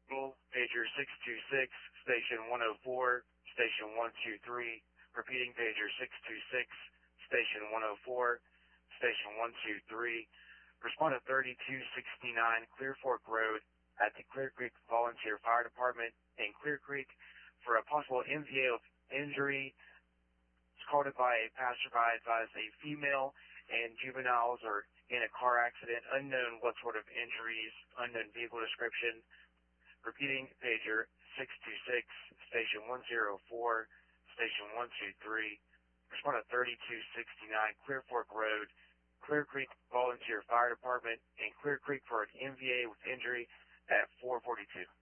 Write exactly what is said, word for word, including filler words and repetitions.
Pager six two six, station one oh four, station one two three. Repeating, pager six two six, station one oh four, station one two three. Respond to thirty-two sixty-nine Clear Fork Road at the Clear Creek Volunteer Fire Department in Clear Creek for a possible M V A of injury. It's called by a passerby, advised a female and juveniles are in a car accident, unknown what sort of injuries, unknown vehicle description. Repeating, pager six two six, station one oh four, station one two three. Respond to thirty-two sixty-nine Clear Fork Road, Clear Creek Volunteer Fire Department in Clear Creek for an M V A with injury at four forty-two.